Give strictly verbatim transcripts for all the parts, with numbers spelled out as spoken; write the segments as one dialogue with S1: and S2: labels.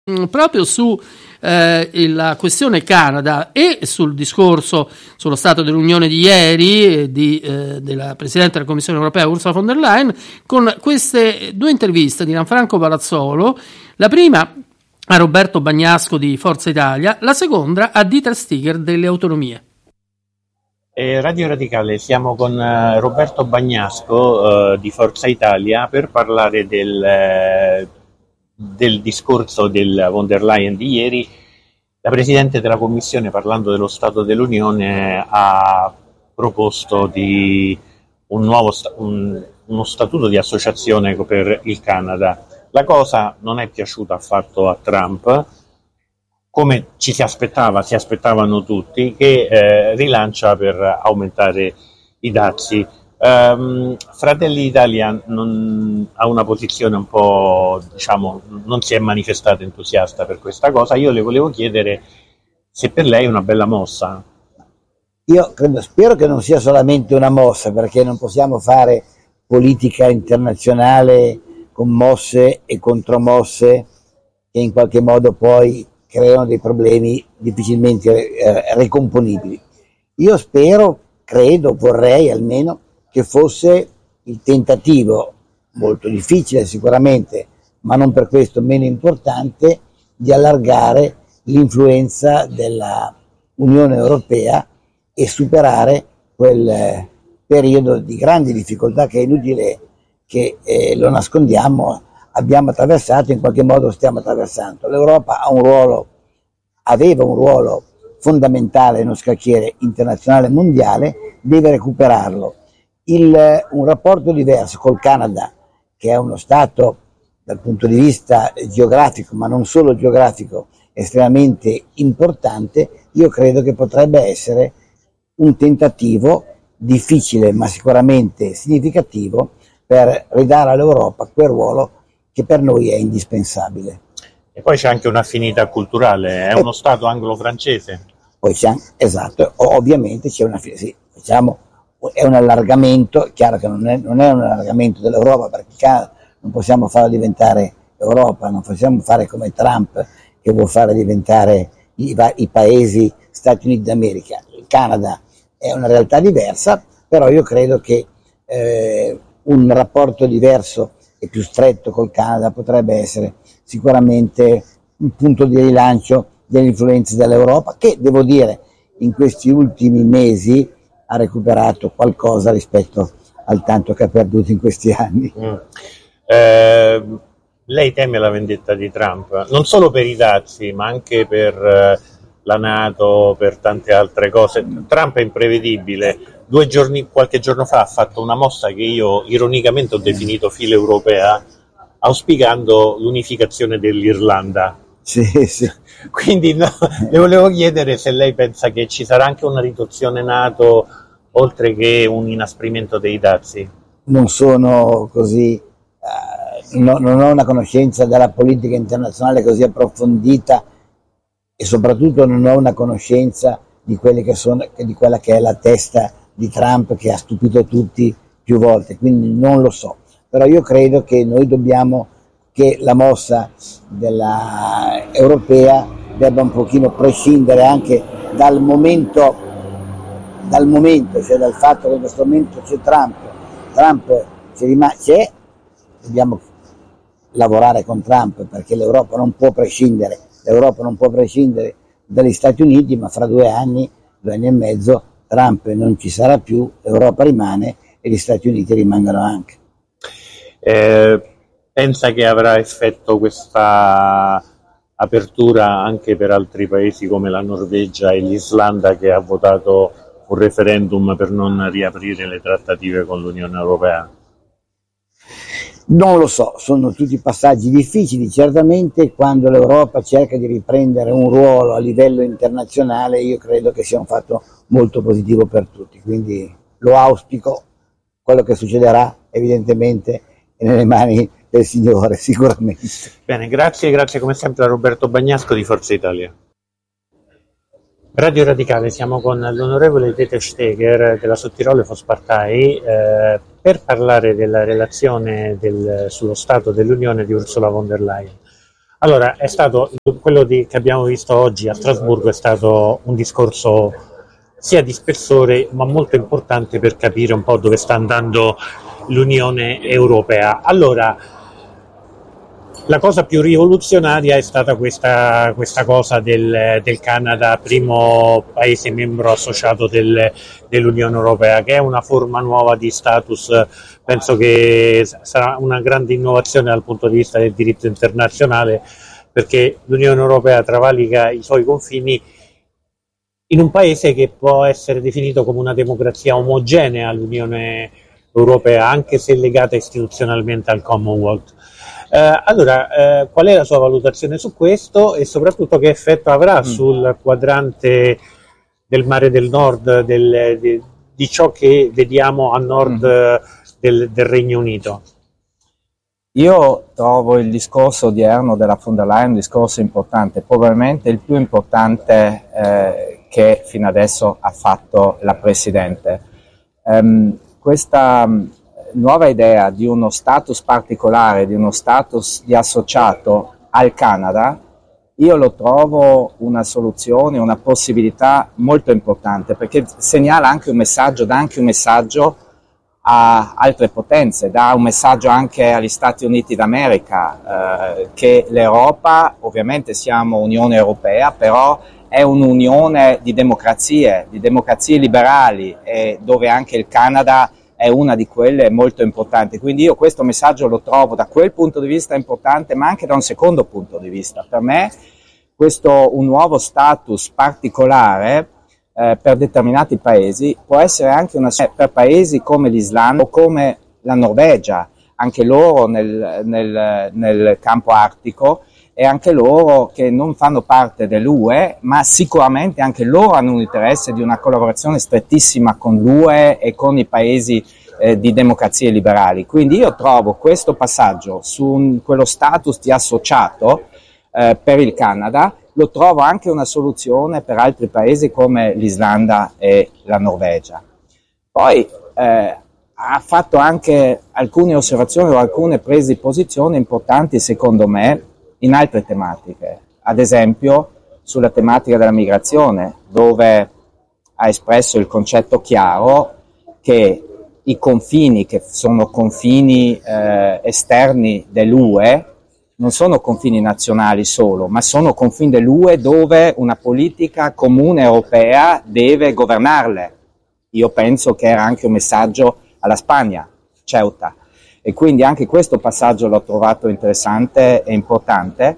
S1: mh, proprio su eh, la questione Canada e sul discorso sullo Stato dell'Unione di ieri di, eh, della Presidente della Commissione Europea Ursula von der Leyen, con queste due interviste di Gianfranco Palazzolo, la prima a Roberto Bagnasco di Forza Italia, la seconda a Dieter Stiger delle Autonomie.
S2: Eh, Radio Radicale, siamo con uh, Roberto Bagnasco uh, di Forza Italia per parlare del, uh, del discorso del von der Leyen di ieri. La Presidente della Commissione, parlando dello Stato dell'Unione, ha proposto di un nuovo sta- un, uno statuto di associazione per il Canada. La cosa non è piaciuta affatto a Trump, come ci si aspettava, si aspettavano tutti, che eh, rilancia per aumentare i dazi. Um, Fratelli d'Italia non, ha una posizione un po', diciamo, non si è manifestata entusiasta per questa cosa. Io le volevo chiedere se per lei è una bella mossa.
S3: Io credo, spero che non sia solamente una mossa, perché non possiamo fare politica internazionale con mosse e contromosse che in qualche modo poi creano dei problemi difficilmente eh, ricomponibili. Io spero, credo, vorrei almeno che fosse il tentativo, molto difficile sicuramente, ma non per questo meno importante, di allargare l'influenza della Unione Europea e superare quel eh, periodo di grandi difficoltà che è inutile che eh, lo nascondiamo, abbiamo attraversato, in qualche modo stiamo attraversando. L'Europa ha un ruolo, aveva un ruolo fondamentale nello scacchiere internazionale mondiale, deve recuperarlo. Il, un rapporto diverso col Canada, che è uno Stato dal punto di vista geografico, ma non solo geografico, estremamente importante, io credo che potrebbe essere un tentativo difficile ma sicuramente significativo per ridare all'Europa quel ruolo che per noi è indispensabile.
S2: E poi c'è anche un'affinità culturale, è uno Stato anglo-francese.
S3: Poi c'è, esatto, ovviamente c'è una, sì, diciamo, è un allargamento, è chiaro che non è, non è un allargamento dell'Europa, perché non possiamo farlo diventare Europa, non possiamo fare come Trump che vuol fare diventare i, i paesi Stati Uniti d'America. Il Canada è una realtà diversa, però io credo che eh, un rapporto diverso e più stretto col Canada potrebbe essere sicuramente un punto di rilancio delle influenze dell'Europa, che devo dire in questi ultimi mesi ha recuperato qualcosa rispetto al tanto che ha perduto in questi anni.
S2: Mm. Eh, lei teme la vendetta di Trump, non solo per i dazi, ma anche per eh, la NATO, per tante altre cose. Trump è imprevedibile. Due giorni, qualche giorno fa ha fatto una mossa che io ironicamente ho definito fila europea, auspicando l'unificazione dell'Irlanda.
S3: Sì, sì.
S2: Quindi no, le volevo chiedere se lei pensa che ci sarà anche una riduzione NATO oltre che un inasprimento dei dazi.
S3: Non sono così, eh, no, non ho una conoscenza della politica internazionale così approfondita e soprattutto non ho una conoscenza di, quelle che sono, di quella che è la testa di Trump, che ha stupito tutti più volte, quindi non lo so. Però io credo che noi dobbiamo, che la mossa della europea debba un pochino prescindere anche dal momento, dal momento, cioè dal fatto che in questo momento c'è Trump, Trump c'è, rim- c'è, dobbiamo lavorare con Trump, perché l'Europa non può prescindere, l'Europa non può prescindere dagli Stati Uniti, ma fra due anni, due anni e mezzo, Trump non ci sarà più, l'Europa rimane e gli Stati Uniti rimangono anche.
S2: Eh, pensa che avrà effetto questa apertura anche per altri paesi come la Norvegia e l'Islanda, che ha votato un referendum per non riaprire le trattative con l'Unione Europea?
S3: Non lo so, sono tutti passaggi difficili. Certamente quando l'Europa cerca di riprendere un ruolo a livello internazionale, io credo che sia un fatto molto positivo per tutti, quindi lo auspico. Quello che succederà evidentemente è nelle mani del Signore, sicuramente.
S2: Bene, grazie, grazie come sempre a Roberto Bagnasco di Forza Italia. Radio Radicale, siamo con l'onorevole Dieter Steger della Südtiroler Volkspartei eh, per parlare della relazione del, sullo Stato dell'Unione di Ursula von der Leyen. Allora, è stato quello di, che abbiamo visto oggi a Strasburgo è stato un discorso sia di spessore ma molto importante per capire un po' dove sta andando l'Unione Europea. Allora, la cosa più rivoluzionaria è stata questa, questa cosa del, del Canada, primo paese membro associato del, dell'Unione Europea, che è una forma nuova di status. Penso che sarà una grande innovazione dal punto di vista del diritto internazionale, perché l'Unione Europea travalica i suoi confini in un paese che può essere definito come una democrazia omogenea all'Unione Europea, anche se legata istituzionalmente al Commonwealth. Eh, allora, eh, qual è la sua valutazione su questo e soprattutto che effetto avrà mm. sul quadrante del Mare del Nord, del, di, di ciò che vediamo a nord mm. del, del Regno Unito?
S4: Io trovo il discorso odierno della von der Leyen un discorso importante, probabilmente il più importante eh, che fino adesso ha fatto la Presidente. Um, questa nuova idea di uno status particolare, di uno status di associato al Canada, io lo trovo una soluzione, una possibilità molto importante, perché segnala anche un messaggio, dà anche un messaggio a altre potenze, dà un messaggio anche agli Stati Uniti d'America, eh, che l'Europa, ovviamente siamo Unione Europea, però è un'unione di democrazie, di democrazie liberali, e dove anche il Canada è una di quelle molto importanti. Quindi io questo messaggio lo trovo da quel punto di vista importante, ma anche da un secondo punto di vista. Per me questo un nuovo status particolare eh, per determinati paesi può essere anche una per paesi come l'Islanda o come la Norvegia, anche loro nel, nel, nel campo artico, e anche loro che non fanno parte dell'U E, ma sicuramente anche loro hanno un interesse di una collaborazione strettissima con l'U E e con i paesi eh, di democrazie liberali. Quindi io trovo questo passaggio su un, quello status di associato eh, per il Canada, lo trovo anche una soluzione per altri paesi come l'Islanda e la Norvegia. Poi eh, ha fatto anche alcune osservazioni o alcune prese di posizione importanti secondo me in altre tematiche, ad esempio sulla tematica della migrazione, dove ha espresso il concetto chiaro che i confini, che sono confini eh, esterni dell'U E, non sono confini nazionali solo, ma sono confini dell'U E dove una politica comune europea deve governarle. Io penso che era anche un messaggio alla Spagna, Ceuta. E quindi anche questo passaggio l'ho trovato interessante e importante.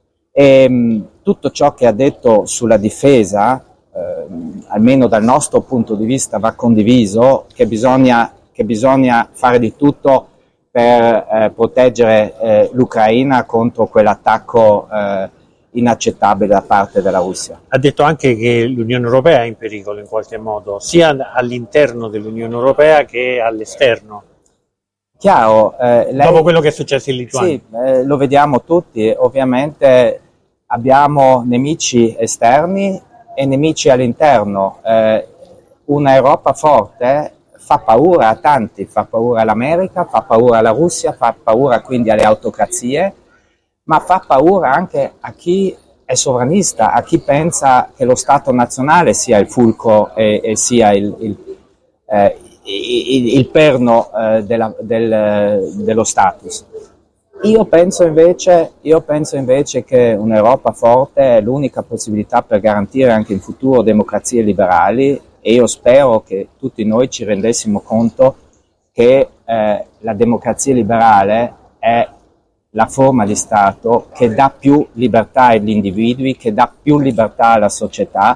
S4: E mh, tutto ciò che ha detto sulla difesa, eh, almeno dal nostro punto di vista, va condiviso, che bisogna, che bisogna fare di tutto per eh, proteggere eh, l'Ucraina contro quell'attacco eh, inaccettabile da parte della Russia.
S2: Ha detto anche che l'Unione Europea è in pericolo in qualche modo, sia all'interno dell'Unione Europea che all'esterno.
S4: Chiaro, eh, lei,
S2: dopo quello che è successo in Lituania.
S4: Sì, eh, lo vediamo tutti, ovviamente abbiamo nemici esterni e nemici all'interno. Eh, una Europa forte fa paura a tanti, fa paura all'America, fa paura alla Russia, fa paura quindi alle autocrazie, ma fa paura anche a chi è sovranista, a chi pensa che lo Stato nazionale sia il fulcro e, e sia il, il eh, Il, il perno eh, della, del, dello status. Io penso invece, io penso invece che un'Europa forte è l'unica possibilità per garantire anche in futuro democrazie liberali, e io spero che tutti noi ci rendessimo conto che eh, la democrazia liberale è la forma di Stato che dà più libertà agli individui, che dà più libertà alla società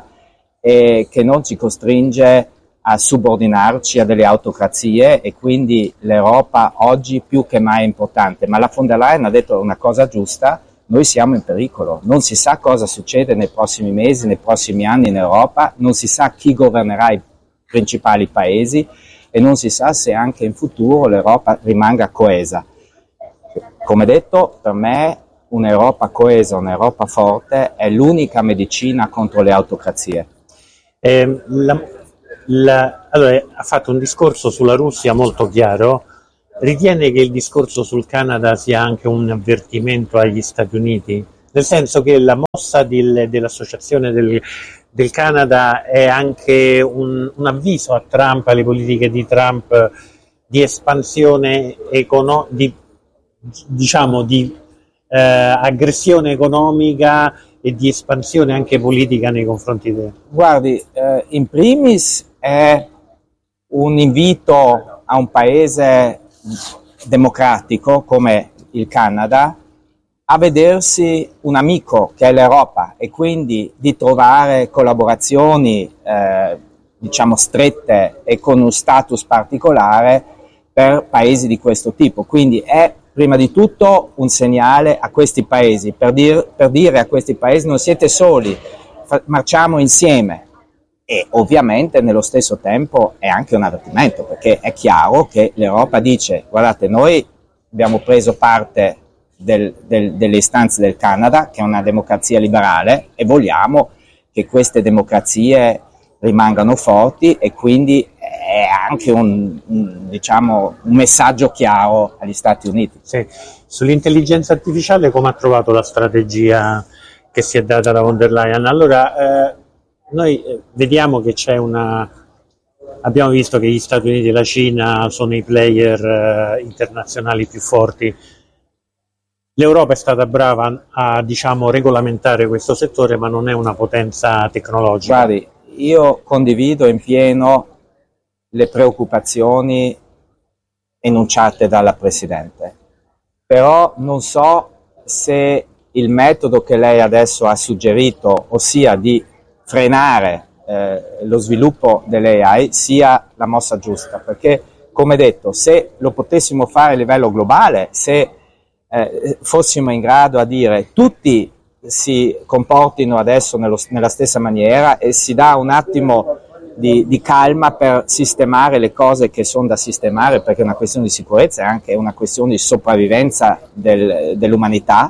S4: e che non ci costringe a subordinarci a delle autocrazie, e quindi l'Europa oggi più che mai è importante. Ma la von der Leyen ha detto una cosa giusta: noi siamo in pericolo, non si sa cosa succede nei prossimi mesi, nei prossimi anni in Europa, non si sa chi governerà i principali paesi e non si sa se anche in futuro l'Europa rimanga coesa. Come detto, per me un'Europa coesa, un'Europa forte è l'unica medicina contro le autocrazie.
S2: Eh, la... La, allora, ha fatto un discorso sulla Russia molto chiaro. Ritiene che il discorso sul Canada sia anche un avvertimento agli Stati Uniti? nel senso che la mossa del, dell'associazione del, del Canada è anche un, un avviso a Trump, alle politiche di Trump di espansione economica, di, diciamo di eh, aggressione economica e di espansione anche politica nei confronti del...
S4: Guardi, eh, in primis è un invito a un paese democratico come il Canada a vedersi un amico che è l'Europa e quindi di trovare collaborazioni eh, diciamo strette e con un status particolare per paesi di questo tipo. Quindi è prima di tutto un segnale a questi paesi per, dir, per dire a questi paesi non siete soli, fa, marciamo insieme. E ovviamente nello stesso tempo è anche un avvertimento, perché è chiaro che l'Europa dice guardate, noi abbiamo preso parte del, del, delle istanze del Canada, che è una democrazia liberale, e vogliamo che queste democrazie rimangano forti, e quindi è anche un, un, diciamo, un messaggio chiaro agli Stati Uniti.
S2: Sì. Sull'intelligenza artificiale come ha trovato la strategia che si è data da von der Leyen? Allora, eh, noi vediamo che c'è una... Abbiamo visto che gli Stati Uniti e la Cina sono i player eh, internazionali più forti. L'Europa è stata brava a, diciamo, regolamentare questo settore, ma non è una potenza tecnologica.
S4: Guardi, io condivido in pieno le preoccupazioni enunciate dalla Presidente, però non so se il metodo che lei adesso ha suggerito, ossia di frenare eh, lo sviluppo dell'A I, sia la mossa giusta, perché come detto, se lo potessimo fare a livello globale, se eh, fossimo in grado a dire tutti si comportino adesso nello, nella stessa maniera e si dà un attimo di, di calma per sistemare le cose che sono da sistemare, perché è una questione di sicurezza, è anche una questione di sopravvivenza del, dell'umanità,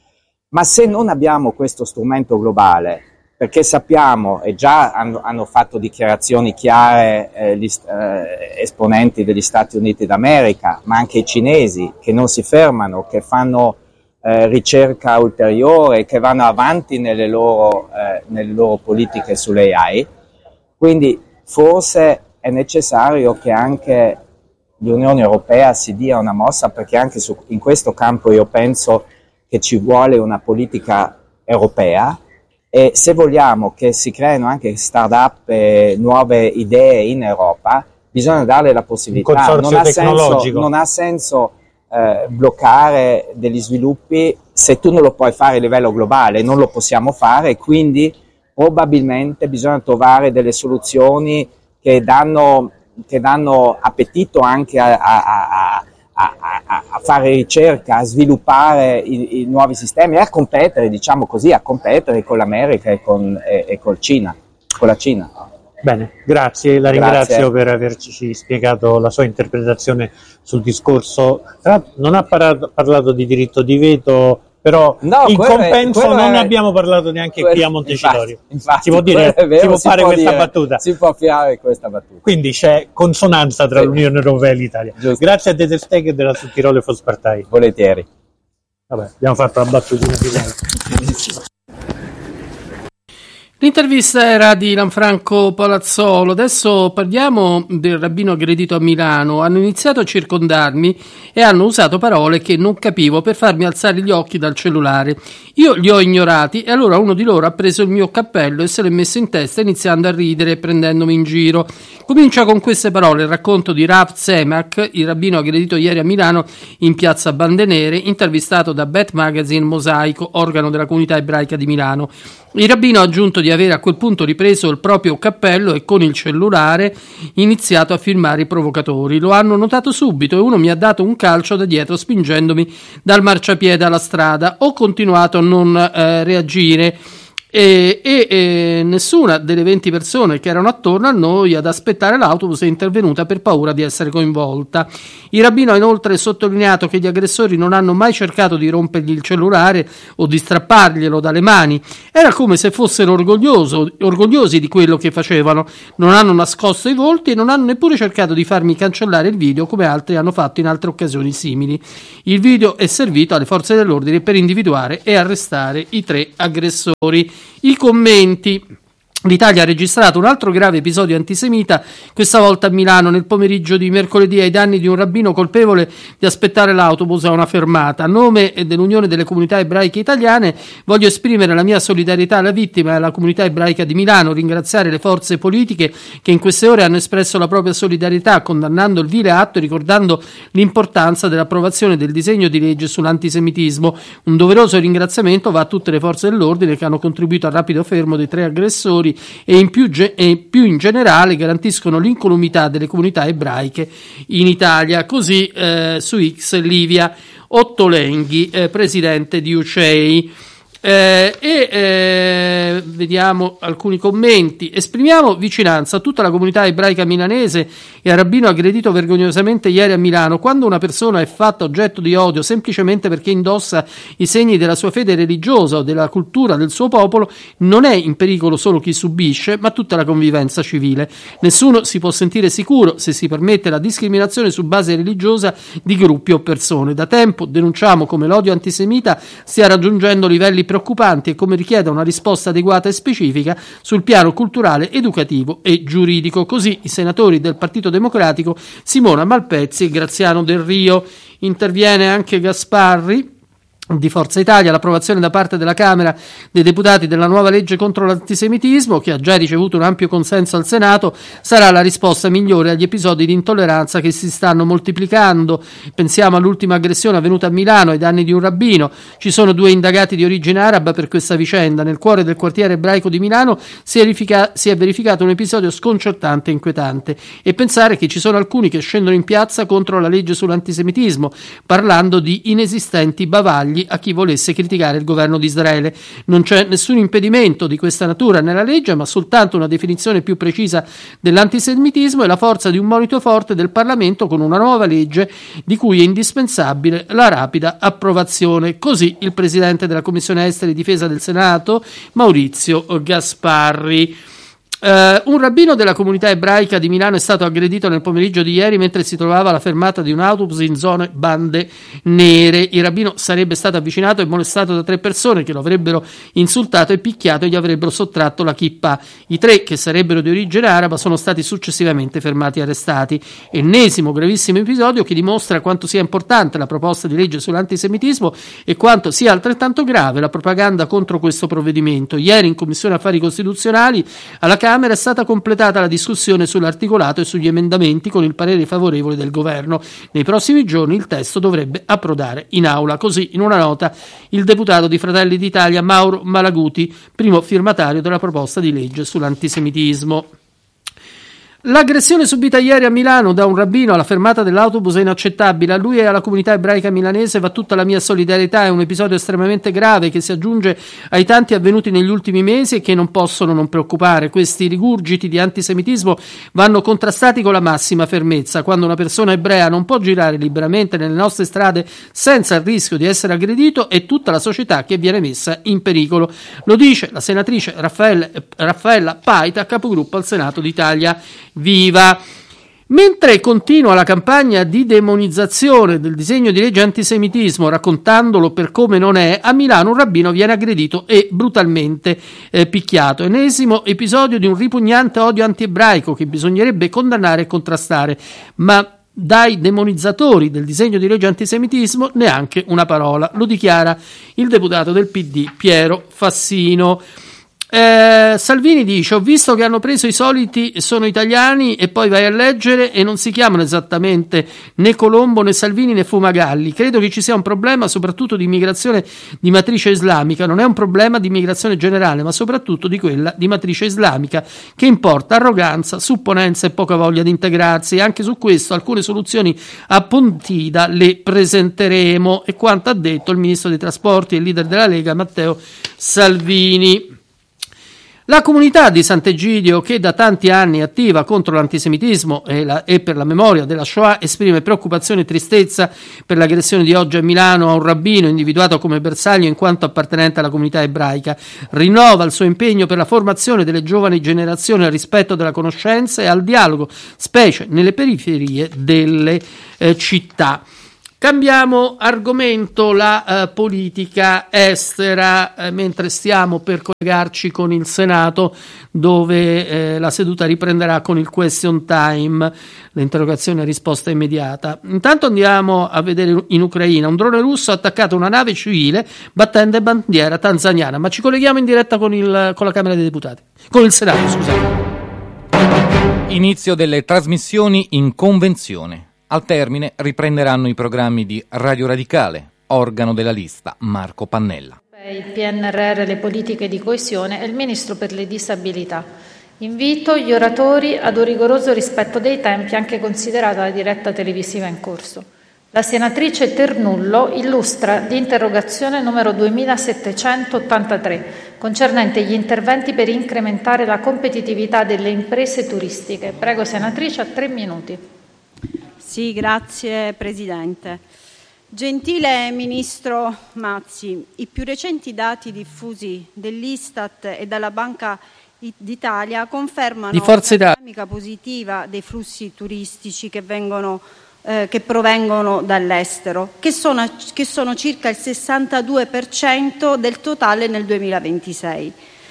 S4: ma se non abbiamo questo strumento globale, perché sappiamo, e già hanno, hanno fatto dichiarazioni chiare eh, gli eh, esponenti degli Stati Uniti d'America, ma anche i cinesi, che non si fermano, che fanno eh, ricerca ulteriore, che vanno avanti nelle loro, eh, nelle loro politiche sull'A I. Quindi forse è necessario che anche l'Unione Europea si dia una mossa, perché anche su, in questo campo io penso che ci vuole una politica europea. E se vogliamo che si creino anche start-up e nuove idee in Europa, bisogna darle la possibilità. Non ha senso, non ha senso eh, bloccare degli sviluppi se tu non lo puoi fare a livello globale, non lo possiamo fare, quindi probabilmente bisogna trovare delle soluzioni che danno, che danno appetito anche a, a, a A, a, a fare ricerca, a sviluppare i, i nuovi sistemi e a competere, diciamo così, a competere con l'America e con, e, e col Cina, con la Cina.
S2: Bene, grazie, la
S4: Grazie.
S2: ringrazio per averci spiegato la sua interpretazione sul discorso. Non ha parlato, parlato di diritto di veto, però
S4: no,
S2: in compenso
S4: è,
S2: non
S4: è,
S2: abbiamo parlato neanche
S4: quello,
S2: qui a Montecitorio.
S4: Infatti, infatti,
S2: si può dire,
S4: vero,
S2: si può
S4: si
S2: fare
S4: può
S2: questa
S4: dire,
S2: battuta.
S4: Si può fare questa battuta.
S2: Quindi c'è consonanza tra
S4: sì.
S2: l'Unione Europea e l'Italia.
S4: Giusto.
S2: Grazie a Detersteg e della Südtirol Volkspartei.
S4: Volentieri.
S2: Vabbè, abbiamo fatto la battutina finale.
S1: L'intervista era di Lanfranco Palazzolo. Adesso parliamo del rabbino aggredito a Milano. Hanno iniziato a circondarmi e hanno usato parole che non capivo per farmi alzare gli occhi dal cellulare. Io li ho ignorati e allora uno di loro ha preso il mio cappello e se l'è messo in testa iniziando a ridere e prendendomi in giro. Comincia con queste parole il racconto di Rav Zemak, il rabbino aggredito ieri a Milano in piazza Bande Nere, intervistato da Bet Magazine Mosaico, organo della comunità ebraica di Milano. Il rabbino ha aggiunto di avere a quel punto ripreso il proprio cappello e con il cellulare iniziato a filmare i provocatori. Lo hanno notato subito e uno mi ha dato un calcio da dietro spingendomi dal marciapiede alla strada. Ho continuato a non eh, reagire E, e, e nessuna delle venti persone che erano attorno a noi ad aspettare l'autobus è intervenuta per paura di essere coinvolta. Il rabbino ha inoltre sottolineato che gli aggressori non hanno mai cercato di rompergli il cellulare o di strapparglielo dalle mani. Era come se fossero orgoglioso, orgogliosi di quello che facevano. Non hanno nascosto i volti e non hanno neppure cercato di farmi cancellare il video come altri hanno fatto in altre occasioni simili. Il video è servito alle forze dell'ordine per individuare e arrestare i tre aggressori. I commenti. L'Italia ha registrato un altro grave episodio antisemita, questa volta a Milano, nel pomeriggio di mercoledì, ai danni di un rabbino colpevole di aspettare l'autobus a una fermata. A nome dell'Unione delle Comunità Ebraiche Italiane voglio esprimere la mia solidarietà alla vittima e alla comunità ebraica di Milano, ringraziare le forze politiche che in queste ore hanno espresso la propria solidarietà condannando il vile atto e ricordando l'importanza dell'approvazione del disegno di legge sull'antisemitismo. Un doveroso ringraziamento va a tutte le forze dell'ordine che hanno contribuito al rapido fermo dei tre aggressori e in più, ge- e più in generale garantiscono l'incolumità delle comunità ebraiche in Italia. Così eh, su X Livia Ottolenghi, eh, presidente di U C E I. Eh, e eh, vediamo alcuni commenti. Esprimiamo vicinanza a tutta la comunità ebraica milanese e al rabbino aggredito vergognosamente ieri a Milano. Quando una persona è fatta oggetto di odio semplicemente perché indossa i segni della sua fede religiosa o della cultura del suo popolo, non è in pericolo solo chi subisce, ma tutta la convivenza civile. Nessuno si può sentire sicuro se si permette la discriminazione su base religiosa di gruppi o persone. Da tempo denunciamo come l'odio antisemita stia raggiungendo livelli preoccupanti e come richieda una risposta adeguata e specifica sul piano culturale, educativo e giuridico. Così i senatori del Partito Democratico Simona Malpezzi e Graziano Del Rio. Interviene anche Gasparri di Forza Italia. L'approvazione da parte della Camera dei Deputati della nuova legge contro l'antisemitismo, che ha già ricevuto un ampio consenso al Senato, sarà la risposta migliore agli episodi di intolleranza che si stanno moltiplicando. Pensiamo all'ultima aggressione avvenuta a Milano ai danni di un rabbino. Ci sono due indagati di origine araba per questa vicenda. Nel cuore del quartiere ebraico di Milano si è, verifica- si è verificato un episodio sconcertante e inquietante. E pensare che ci sono alcuni che scendono in piazza contro la legge sull'antisemitismo, parlando di inesistenti bavagli a chi volesse criticare il governo di Israele. Non c'è nessun impedimento di questa natura nella legge, ma soltanto una definizione più precisa dell'antisemitismo e la forza di un monito forte del Parlamento con una nuova legge di cui è indispensabile la rapida approvazione. Così il presidente della Commissione Esteri e Difesa del Senato, Maurizio Gasparri. Uh, un rabbino della comunità ebraica di Milano è stato aggredito nel pomeriggio di ieri mentre si trovava alla fermata di un autobus in zone bande nere. Il rabbino sarebbe stato avvicinato e molestato da tre persone che lo avrebbero insultato e picchiato e gli avrebbero sottratto la kippa. I tre, che sarebbero di origine araba, sono stati successivamente fermati e arrestati. Ennesimo gravissimo episodio che dimostra quanto sia importante la proposta di legge sull'antisemitismo e quanto sia altrettanto grave la propaganda contro questo provvedimento. Ieri in Commissione Affari Costituzionali alla Camera è stata completata la discussione sull'articolato e sugli emendamenti con il parere favorevole del governo. Nei prossimi giorni il testo dovrebbe approdare in aula. Così, in una nota, il deputato di Fratelli d'Italia Mauro Malaguti, primo firmatario della proposta di legge sull'antisemitismo. L'aggressione subita ieri a Milano da un rabbino alla fermata dell'autobus è inaccettabile. A lui e alla comunità ebraica milanese va tutta la mia solidarietà. È un episodio estremamente grave che si aggiunge ai tanti avvenuti negli ultimi mesi e che non possono non preoccupare. Questi rigurgiti di antisemitismo vanno contrastati con la massima fermezza. Quando una persona ebrea non può girare liberamente nelle nostre strade senza il rischio di essere aggredito, è tutta la società che viene messa in pericolo. Lo dice la senatrice Raffaele, Raffaella Paita, capogruppo al Senato d'Italia Viva. Mentre continua la campagna di demonizzazione del disegno di legge antisemitismo raccontandolo per come non è, a Milano un rabbino viene aggredito e brutalmente eh, picchiato. Ennesimo episodio di un ripugnante odio antiebraico che bisognerebbe condannare e contrastare, ma dai demonizzatori del disegno di legge antisemitismo neanche una parola. Lo dichiara il deputato del P D Piero Fassino. Eh, Salvini dice: ho visto che hanno preso i soliti sono italiani e poi vai a leggere e non si chiamano esattamente né Colombo né Salvini né Fumagalli. Credo che ci sia un problema soprattutto di immigrazione di matrice islamica. Non è un problema di immigrazione generale, ma soprattutto di quella di matrice islamica, che importa arroganza, supponenza e poca voglia di integrarsi. E anche su questo alcune soluzioni a Pontida le presenteremo. E quanto ha detto il ministro dei trasporti e leader della Lega Matteo Salvini. La comunità di Sant'Egidio, che da tanti anni è attiva contro l'antisemitismo e, la, e per la memoria della Shoah, esprime preoccupazione e tristezza per l'aggressione di oggi a Milano a un rabbino individuato come bersaglio in quanto appartenente alla comunità ebraica. Rinnova il suo impegno per la formazione delle giovani generazioni al rispetto della conoscenza e al dialogo, specie nelle periferie delle eh, città. Cambiamo argomento, la uh, politica estera, eh, mentre stiamo per collegarci con il Senato, dove eh, la seduta riprenderà con il question time, l'interrogazione a risposta immediata. Intanto andiamo a vedere in Ucraina. Un drone russo ha attaccato una nave civile battendo bandiera tanzaniana, ma ci colleghiamo in diretta con, il, con la Camera dei Deputati, con il Senato, scusate.
S5: Inizio delle trasmissioni in convenzione. Al termine riprenderanno i programmi di Radio Radicale, organo della lista Marco Pannella.
S6: Il P N R R, le politiche di coesione e il Ministro per le disabilità. Invito gli oratori ad un rigoroso rispetto dei tempi, anche considerata la diretta televisiva in corso. La senatrice Ternullo illustra l'interrogazione numero duemilasettecentottantatré, concernente gli interventi per incrementare la competitività delle imprese turistiche. Prego, senatrice, a tre minuti.
S7: Sì, grazie Presidente. Gentile Ministro Mazzi, i più recenti dati diffusi dell'Istat e dalla Banca d'Italia confermano la dinamica positiva dei flussi turistici che, vengono, eh, che provengono dall'estero, che sono, che sono circa il sessantadue per cento del totale nel duemilaventisei.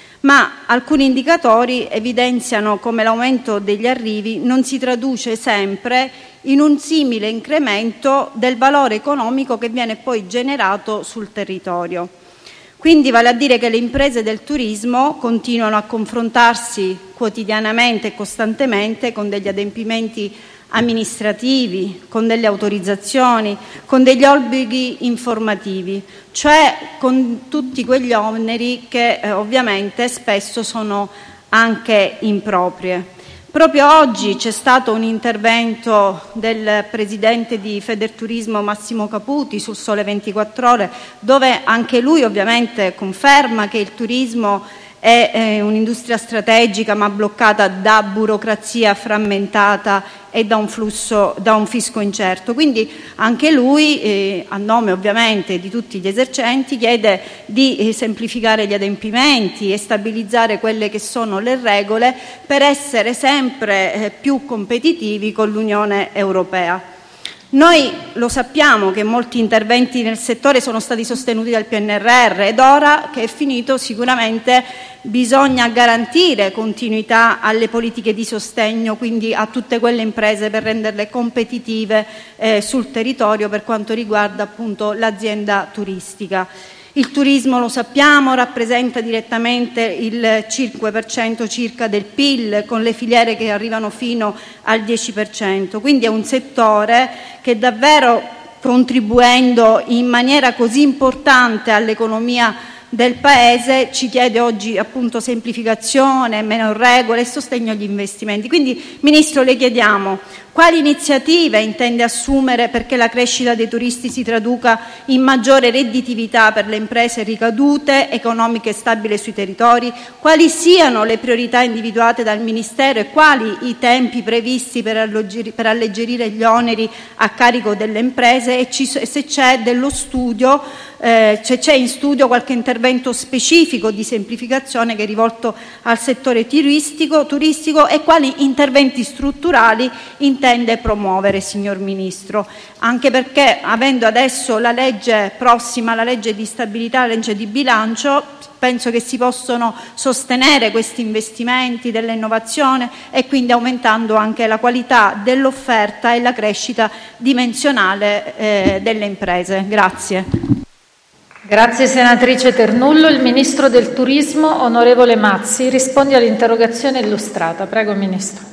S7: Ma alcuni indicatori evidenziano come l'aumento degli arrivi non si traduce sempre in un simile incremento del valore economico che viene poi generato sul territorio. Quindi vale a dire che le imprese del turismo continuano a confrontarsi quotidianamente e costantemente con degli adempimenti amministrativi, con delle autorizzazioni, con degli obblighi informativi, cioè con tutti quegli oneri che eh, ovviamente spesso sono anche improprie. Proprio oggi c'è stato un intervento del presidente di Federturismo Massimo Caputi sul Sole ventiquattro Ore, dove anche lui ovviamente conferma che il turismo è eh, un'industria strategica ma bloccata da burocrazia frammentata e da un flusso, da un fisco incerto. Quindi anche lui, eh, a nome ovviamente di tutti gli esercenti, chiede di eh, semplificare gli adempimenti e stabilizzare quelle che sono le regole per essere sempre eh, più competitivi con l'Unione Europea. Noi lo sappiamo che molti interventi nel settore sono stati sostenuti dal P N R R ed ora che è finito sicuramente bisogna garantire continuità alle politiche di sostegno, quindi a tutte quelle imprese per renderle competitive eh, sul territorio per quanto riguarda appunto l'azienda turistica. Il turismo, lo sappiamo, rappresenta direttamente il cinque per cento circa del P I L, con le filiere che arrivano fino al dieci per cento. Quindi è un settore che davvero, contribuendo in maniera così importante all'economia del Paese, ci chiede oggi appunto semplificazione, meno regole e sostegno agli investimenti. Quindi, Ministro, le chiediamo quali iniziative intende assumere perché la crescita dei turisti si traduca in maggiore redditività per le imprese ricadute, economiche stabili sui territori, quali siano le priorità individuate dal Ministero e quali i tempi previsti per alleggerire, per alleggerire gli oneri a carico delle imprese e, ci, e se c'è dello studio, eh, se c'è in studio qualche intervento specifico di semplificazione che è rivolto al settore turistico, turistico e quali interventi strutturali intende promuovere, signor Ministro, anche perché avendo adesso la legge prossima, la legge di stabilità, la legge di bilancio, penso che si possono sostenere questi investimenti dell'innovazione e quindi aumentando anche la qualità dell'offerta e la crescita dimensionale eh, delle imprese. Grazie.
S6: Grazie senatrice Ternullo. Il Ministro del Turismo, onorevole Mazzi, risponde all'interrogazione illustrata. Prego, Ministro.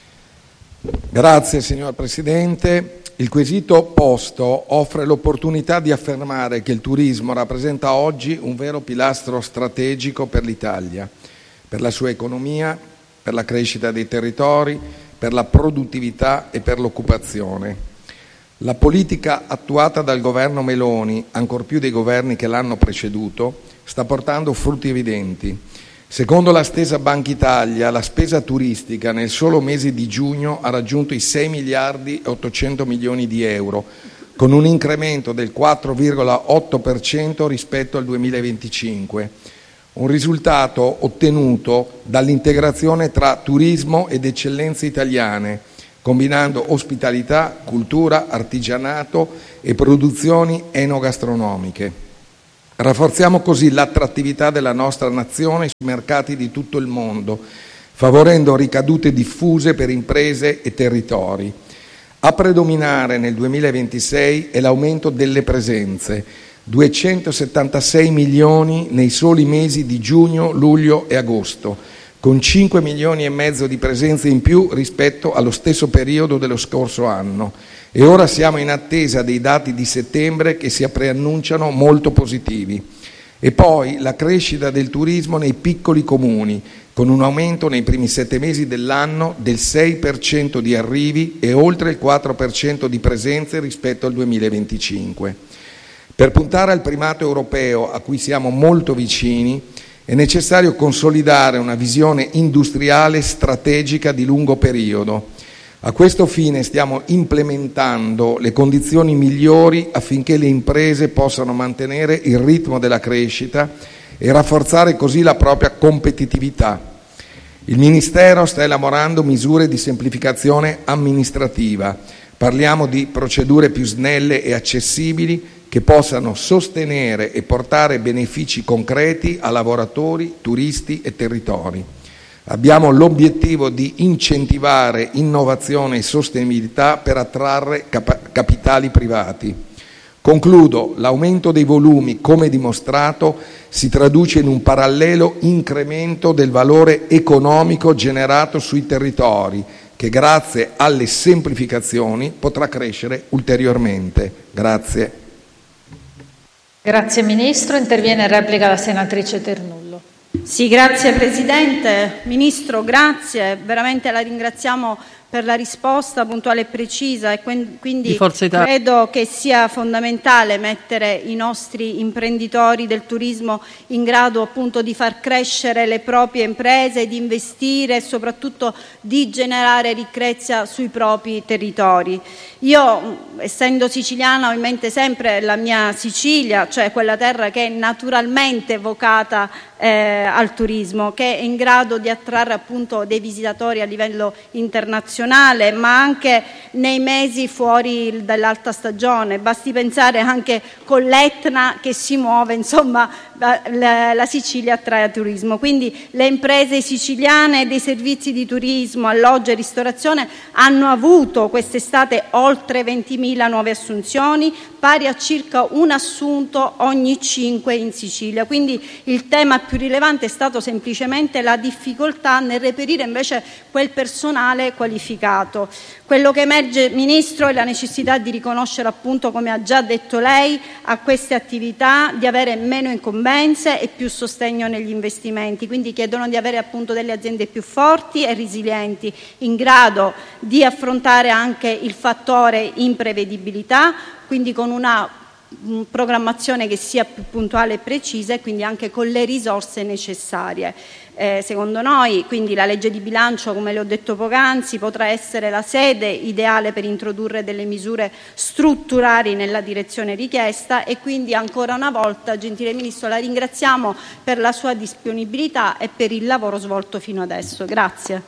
S8: Grazie signor Presidente. Il quesito posto offre l'opportunità di affermare che il turismo rappresenta oggi un vero pilastro strategico per l'Italia, per la sua economia, per la crescita dei territori, per la produttività e per l'occupazione. La politica attuata dal governo Meloni, ancor più dei governi che l'hanno preceduto, sta portando frutti evidenti. Secondo la stessa Banca Italia, la spesa turistica nel solo mese di giugno ha raggiunto i sei miliardi e ottocento milioni di euro, con un incremento del quattro virgola otto per cento rispetto al duemilaventicinque, un risultato ottenuto dall'integrazione tra turismo ed eccellenze italiane, combinando ospitalità, cultura, artigianato e produzioni enogastronomiche. Rafforziamo così l'attrattività della nostra nazione sui mercati di tutto il mondo, favorendo ricadute diffuse per imprese e territori. A predominare nel duemilaventisei è l'aumento delle presenze, duecentosettantasei milioni nei soli mesi di giugno, luglio e agosto, con cinque milioni e mezzo di presenze in più rispetto allo stesso periodo dello scorso anno. E ora siamo in attesa dei dati di settembre che si preannunciano molto positivi. E poi la crescita del turismo nei piccoli comuni, con un aumento nei primi sette mesi dell'anno del sei per cento di arrivi e oltre il quattro per cento di presenze rispetto al duemilaventicinque. Per puntare al primato europeo, a cui siamo molto vicini, è necessario consolidare una visione industriale strategica di lungo periodo. A questo fine stiamo implementando le condizioni migliori affinché le imprese possano mantenere il ritmo della crescita e rafforzare così la propria competitività. Il Ministero sta elaborando misure di semplificazione amministrativa. Parliamo di procedure più snelle e accessibili che possano sostenere e portare benefici concreti a lavoratori, turisti e territori. Abbiamo l'obiettivo di incentivare innovazione e sostenibilità per attrarre cap- capitali privati. Concludo, l'aumento dei volumi, come dimostrato, si traduce in un parallelo incremento del valore economico generato sui territori, che grazie alle semplificazioni potrà crescere ulteriormente. Grazie.
S6: Grazie Ministro. Interviene in replica la senatrice Ternullo.
S7: Sì, grazie Presidente. Ministro, grazie. Veramente la ringraziamo per la risposta puntuale e precisa e quindi credo che sia fondamentale mettere i nostri imprenditori del turismo in grado appunto di far crescere le proprie imprese, di investire e soprattutto di generare ricchezza sui propri territori. Io, essendo siciliana, ho in mente sempre la mia Sicilia, cioè quella terra che è naturalmente vocata eh, al turismo, che è in grado di attrarre appunto dei visitatori a livello internazionale, ma anche nei mesi fuori dall'alta stagione. Basti pensare anche con l'Etna che si muove, insomma la, la Sicilia attrae turismo. Quindi le imprese siciliane dei servizi di turismo, alloggio e ristorazione hanno avuto quest'estate oltre ventimila nuove assunzioni, pari a circa un assunto ogni cinque in Sicilia. Quindi il tema più rilevante è stato semplicemente la difficoltà nel reperire invece quel personale qualificato. Quello che emerge, Ministro, è la necessità di riconoscere appunto, come ha già detto lei, a queste attività di avere meno incombenze e più sostegno negli investimenti. Quindi chiedono di avere appunto delle aziende più forti e resilienti, in grado di affrontare anche il fattore imprevedibilità, quindi con una programmazione che sia più puntuale e precisa e quindi anche con le risorse necessarie. Eh, secondo noi, quindi, la legge di bilancio, come le ho detto poc'anzi, potrà essere la sede ideale per introdurre delle misure strutturali nella direzione richiesta e quindi ancora una volta, gentile Ministro, la ringraziamo per la sua disponibilità e per il lavoro svolto fino adesso. Grazie.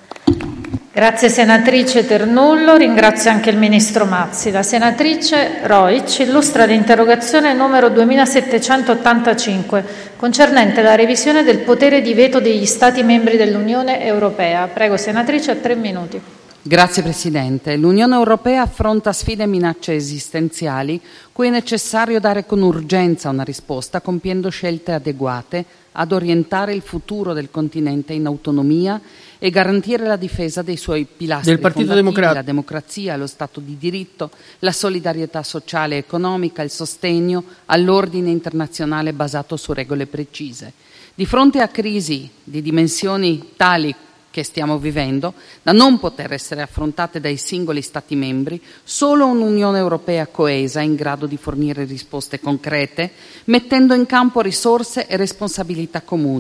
S6: Grazie senatrice Ternullo, ringrazio anche il Ministro Mazzi. La senatrice Rojc illustra l'interrogazione numero duemilasettecentottantacinque concernente la revisione del potere di veto degli Stati membri dell'Unione Europea. Prego senatrice, a tre minuti.
S9: Grazie Presidente. L'Unione Europea affronta sfide e minacce esistenziali cui è necessario dare con urgenza una risposta compiendo scelte adeguate ad orientare il futuro del continente in autonomia e garantire la difesa dei suoi pilastri
S1: del Partito
S9: fondativi,
S1: Democratico.
S9: la democrazia, lo Stato di diritto, la solidarietà sociale e economica, il sostegno all'ordine internazionale basato su regole precise. Di fronte a crisi di dimensioni tali che stiamo vivendo, da non poter essere affrontate dai singoli Stati membri, solo un'Unione Europea coesa è in grado di fornire risposte concrete, mettendo in campo risorse e responsabilità comuni,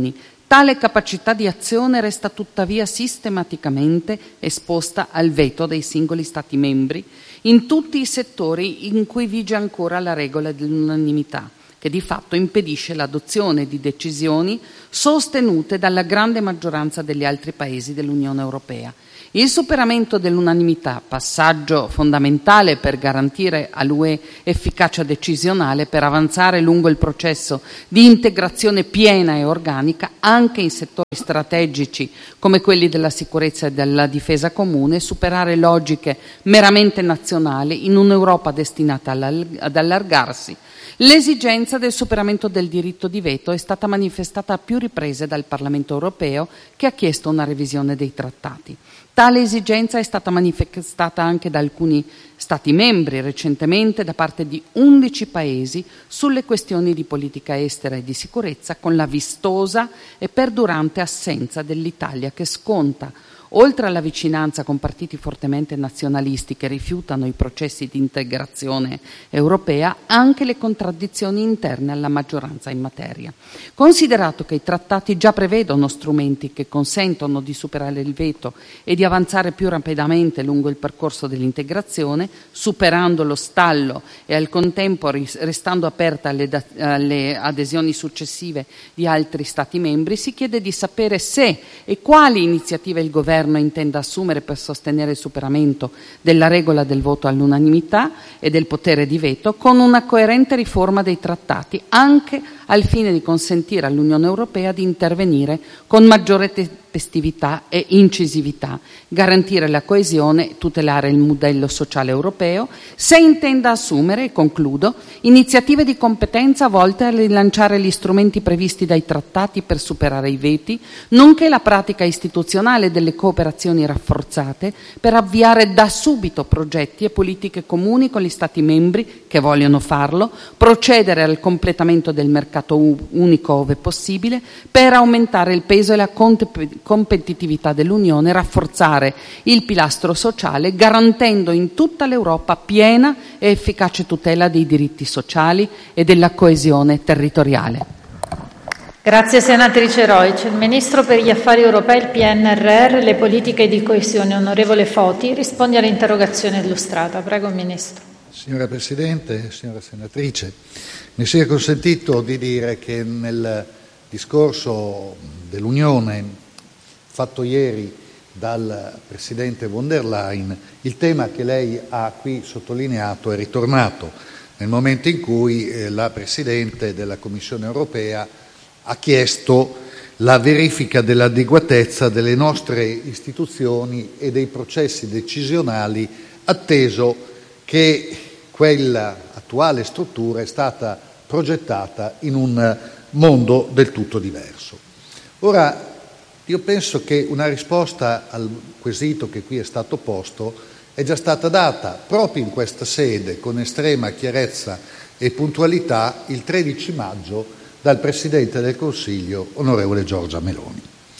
S9: Tale capacità di azione resta tuttavia sistematicamente esposta al veto dei singoli Stati membri in tutti i settori in cui vige ancora la regola dell'unanimità, che di fatto impedisce l'adozione di decisioni sostenute dalla grande maggioranza degli altri Paesi dell'Unione Europea. Il superamento dell'unanimità, passaggio fondamentale per garantire all'U E efficacia decisionale per avanzare lungo il processo di integrazione piena e organica anche in settori strategici come quelli della sicurezza e della difesa comune, superare logiche meramente nazionali in un'Europa destinata ad allargarsi. L'esigenza del superamento del diritto di veto è stata manifestata a più riprese dal Parlamento europeo, che ha chiesto una revisione dei trattati. Tale esigenza è stata manifestata anche da alcuni Stati membri, recentemente da parte di undici Paesi, sulle questioni di politica estera e di sicurezza, con la vistosa e perdurante assenza dell'Italia, che sconta, oltre alla vicinanza con partiti fortemente nazionalisti che rifiutano i processi di integrazione europea, anche le contraddizioni interne alla maggioranza in materia. Considerato che i trattati già prevedono strumenti che consentono di superare il veto e di avanzare più rapidamente lungo il percorso dell'integrazione, superando lo stallo e al contempo restando aperta alle, alle adesioni successive di altri Stati membri, si chiede di sapere se e quali iniziative il Governo intenda assumere per sostenere il superamento della regola del voto all'unanimità e del potere di veto con una coerente riforma dei trattati, anche al fine di consentire all'Unione Europea di intervenire con maggiore te- tempestività e incisività, garantire la coesione e tutelare il modello sociale europeo, se intenda assumere, e concludo, iniziative di competenza volte a rilanciare gli strumenti previsti dai trattati per superare i veti, nonché la pratica istituzionale delle cooperazioni rafforzate per avviare da subito progetti e politiche comuni con gli Stati membri che vogliono farlo, procedere al completamento del mercato unico ove possibile per aumentare il peso e la competitività dell'Unione, rafforzare il pilastro sociale, garantendo in tutta l'Europa piena e efficace tutela dei diritti sociali e della coesione territoriale.
S6: Grazie senatrice Roig. Il Ministro per gli Affari Europei, il P N R R e le politiche di coesione, onorevole Foti, risponde all'interrogazione illustrata. Prego, Ministro.
S10: Signora Presidente, signora Senatrice, mi sia consentito di dire che nel discorso dell'Unione fatto ieri dal Presidente von der Leyen, il tema che lei ha qui sottolineato è ritornato nel momento in cui eh, la Presidente della Commissione europea ha chiesto la verifica dell'adeguatezza delle nostre istituzioni e dei processi decisionali, atteso che quella attuale struttura è stata progettata in un mondo del tutto diverso. Ora, io penso che una risposta al quesito che qui è stato posto è già stata data proprio in questa sede, con estrema chiarezza e puntualità, il tredici maggio dal Presidente del Consiglio, onorevole Giorgia Meloni.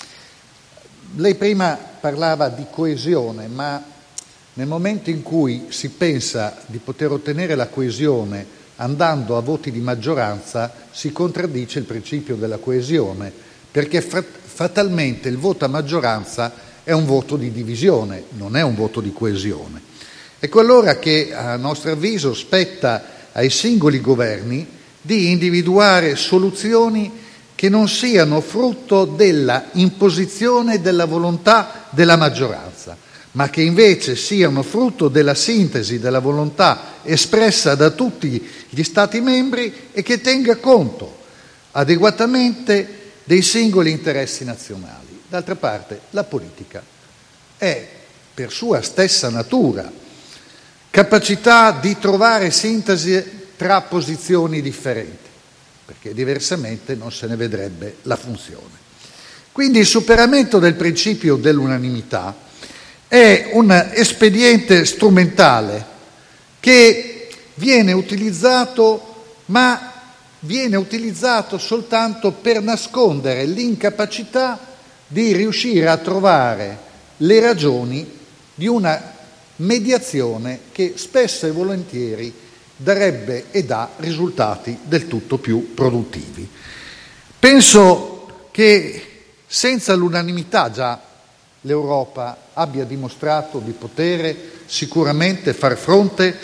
S10: Lei prima parlava di coesione, ma nel momento in cui si pensa di poter ottenere la coesione andando a voti di maggioranza, si contraddice il principio della coesione, perché fatalmente il voto a maggioranza è un voto di divisione, non è un voto di coesione. Ecco allora che, a nostro avviso, spetta ai singoli governi di individuare soluzioni che non siano frutto della imposizione della volontà della maggioranza, ma che invece siano frutto della sintesi della volontà espressa da tutti gli Stati membri e che tenga conto adeguatamente dei singoli interessi nazionali. D'altra parte, la politica è, per sua stessa natura, capacità di trovare sintesi tra posizioni differenti, perché diversamente non se ne vedrebbe la funzione. Quindi il superamento del principio dell'unanimità è un espediente strumentale che viene utilizzato, ma viene utilizzato soltanto per nascondere l'incapacità di riuscire a trovare le ragioni di una mediazione che spesso e volentieri darebbe e dà risultati del tutto più produttivi. Penso che senza l'unanimità già l'Europa abbia dimostrato di poter sicuramente far fronte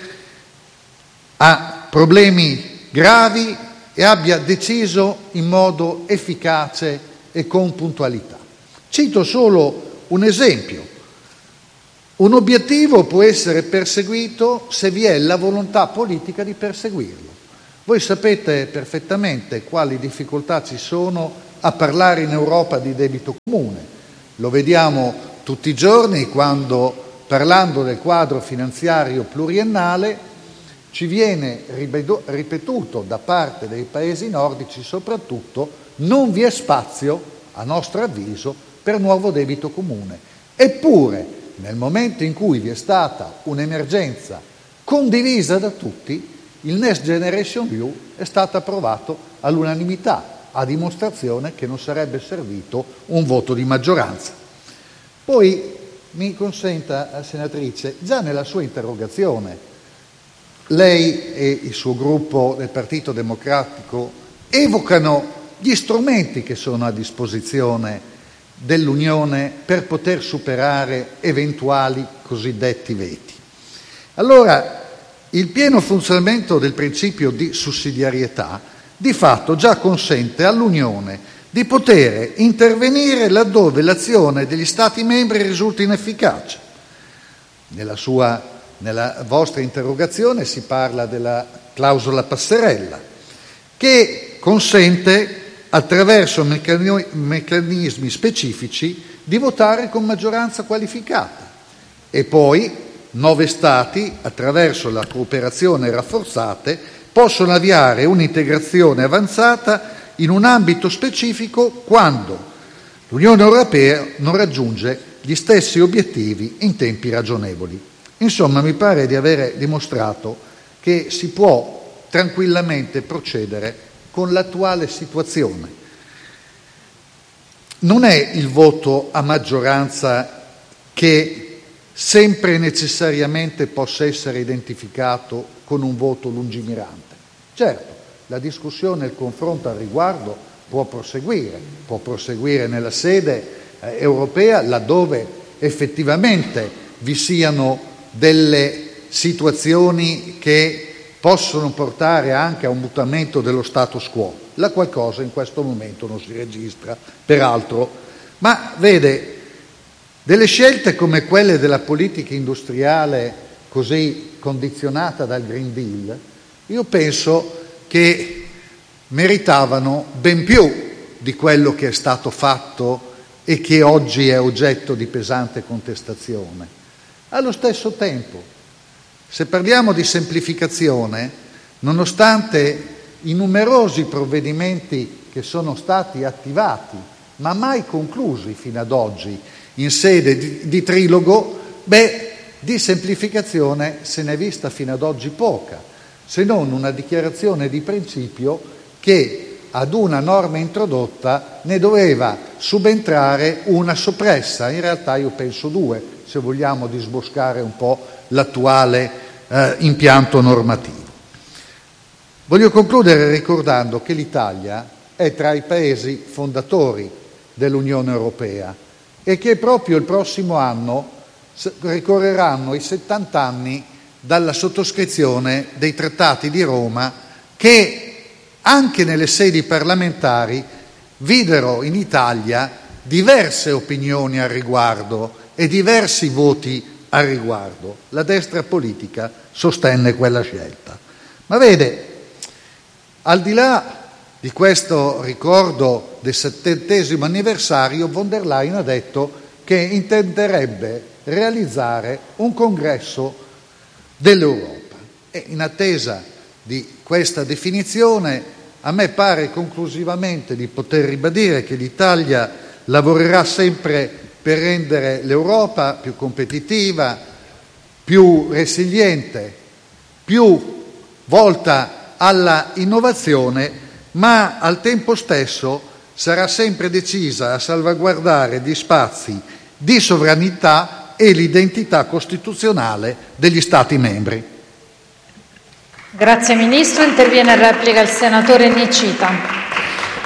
S10: a problemi gravi e abbia deciso in modo efficace e con puntualità. Cito solo un esempio. Un obiettivo può essere perseguito se vi è la volontà politica di perseguirlo. Voi sapete perfettamente quali difficoltà ci sono a parlare in Europa di debito comune. Lo vediamo tutti i giorni quando, parlando del quadro finanziario pluriennale, ci viene ripetuto da parte dei paesi nordici soprattutto: non vi è spazio, a nostro avviso, per nuovo debito comune. Eppure, nel momento in cui vi è stata un'emergenza condivisa da tutti, il Next Generation E U è stato approvato all'unanimità, a dimostrazione che non sarebbe servito un voto di maggioranza. Poi mi consenta, senatrice, già nella sua interrogazione lei e il suo gruppo del Partito Democratico evocano gli strumenti che sono a disposizione dell'Unione per poter superare eventuali cosiddetti veti. Allora, il pieno funzionamento del principio di sussidiarietà di fatto già consente all'Unione di poter intervenire laddove l'azione degli Stati membri risulti inefficace. Nella sua, nella vostra interrogazione si parla della clausola passerella, che consente, attraverso meccanismi specifici, di votare con maggioranza qualificata. E poi nove Stati, attraverso la cooperazione rafforzata, possono avviare un'integrazione avanzata in un ambito specifico quando l'Unione Europea non raggiunge gli stessi obiettivi in tempi ragionevoli. Insomma, mi pare di aver dimostrato che si può tranquillamente procedere con l'attuale situazione. Non è il voto a maggioranza che sempre necessariamente possa essere identificato con un voto lungimirante. Certo, la discussione e il confronto al riguardo può proseguire, può proseguire nella sede eh, europea laddove effettivamente vi siano delle situazioni che possono portare anche a un mutamento dello status quo. La qualcosa in questo momento non si registra, peraltro. Ma vede, delle scelte come quelle della politica industriale così condizionata dal Green Deal, io penso che meritavano ben più di quello che è stato fatto e che oggi è oggetto di pesante contestazione. Allo stesso tempo, se parliamo di semplificazione, nonostante i numerosi provvedimenti che sono stati attivati, ma mai conclusi fino ad oggi in sede di, di trilogo, beh, di semplificazione se ne è vista fino ad oggi poca, se non una dichiarazione di principio che ad una norma introdotta ne doveva subentrare una soppressa. In realtà io penso due, se vogliamo disboscare un po' l'attuale eh, impianto normativo. Voglio concludere ricordando che l'Italia è tra i paesi fondatori dell'Unione Europea e che proprio il prossimo anno ricorreranno i settanta anni dalla sottoscrizione dei Trattati di Roma, che anche nelle sedi parlamentari videro in Italia diverse opinioni al riguardo e diversi voti al riguardo. La destra politica sostenne quella scelta. Ma vede, al di là di questo ricordo del settantesimo anniversario, von der Leyen ha detto che intenderebbe realizzare un congresso dell'Europa. E in attesa di questa definizione, a me pare conclusivamente di poter ribadire che l'Italia lavorerà sempre per rendere l'Europa più competitiva, più resiliente, più volta alla innovazione, ma al tempo stesso sarà sempre decisa a salvaguardare gli spazi di sovranità e l'identità costituzionale degli Stati membri.
S6: Grazie Ministro. Interviene in replica il senatore Nicita.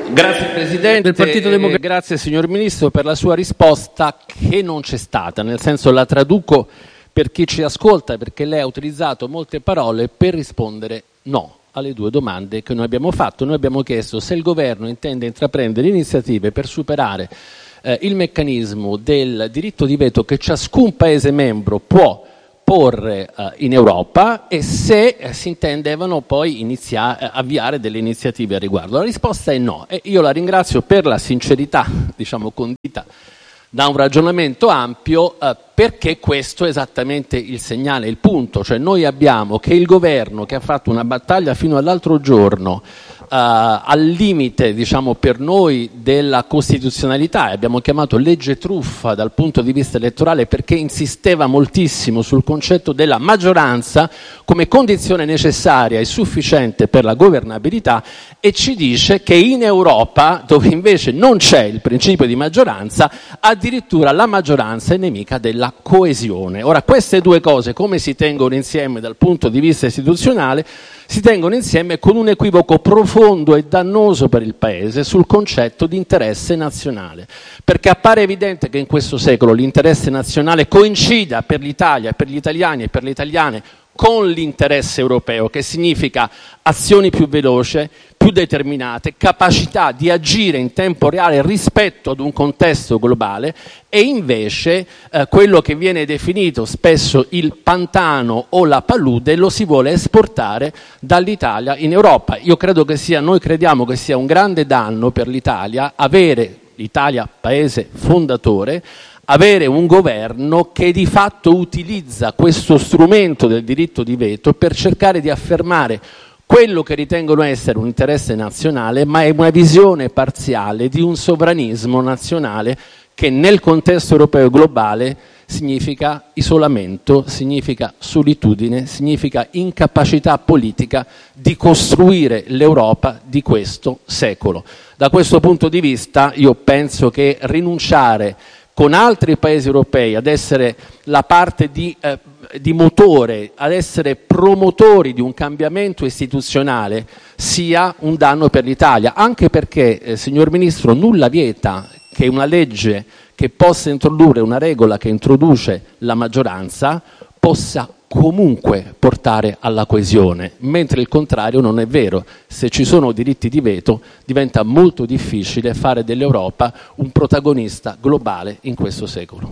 S11: Grazie Presidente,
S1: del Partito Democratico.
S11: Eh, grazie signor Ministro per la sua risposta, che non c'è stata, nel senso, la traduco per chi ci ascolta, perché lei ha utilizzato molte parole per rispondere no alle due domande che noi abbiamo fatto. Noi abbiamo chiesto se il governo intende intraprendere iniziative per superare eh, il meccanismo del diritto di veto che ciascun Paese membro può porre uh, in Europa, e se eh, si intendevano poi iniziare, eh, avviare delle iniziative a riguardo. La risposta è no, e io la ringrazio per la sincerità, diciamo, condita da un ragionamento ampio, eh, perché questo è esattamente il segnale, il punto. Cioè, noi abbiamo che il governo, che ha fatto una battaglia fino all'altro giorno Uh, al limite, diciamo, per noi della costituzionalità, e abbiamo chiamato legge truffa dal punto di vista elettorale, perché insisteva moltissimo sul concetto della maggioranza come condizione necessaria e sufficiente per la governabilità, e ci dice che in Europa, dove invece non c'è il principio di maggioranza, addirittura la maggioranza è nemica della coesione. Ora, queste due cose come si tengono insieme dal punto di vista istituzionale? Si tengono insieme con un equivoco profondo e dannoso per il Paese sul concetto di interesse nazionale, perché appare evidente che in questo secolo l'interesse nazionale coincida per l'Italia, per gli italiani e per le italiane con l'interesse europeo, che significa azioni più veloci, più determinate, capacità di agire in tempo reale rispetto ad un contesto globale, e invece eh, quello che viene definito spesso il pantano o la palude lo si vuole esportare dall'Italia in Europa. Io credo che sia, noi crediamo che sia un grande danno per l'Italia avere l'Italia paese fondatore, avere un governo che di fatto utilizza questo strumento del diritto di veto per cercare di affermare quello che ritengono essere un interesse nazionale, ma è una visione parziale di un sovranismo nazionale che nel contesto europeo e globale significa isolamento, significa solitudine, significa incapacità politica di costruire l'Europa di questo secolo. Da questo punto di vista io penso che rinunciare con altri paesi europei ad essere la parte di, eh, di motore, ad essere promotori di un cambiamento istituzionale, sia un danno per l'Italia, anche perché, eh, signor Ministro, nulla vieta che una legge che possa introdurre una regola che introduce la maggioranza possa comunque portare alla coesione, mentre il contrario non è vero. Se ci sono diritti di veto diventa molto difficile fare dell'Europa un protagonista globale in questo secolo.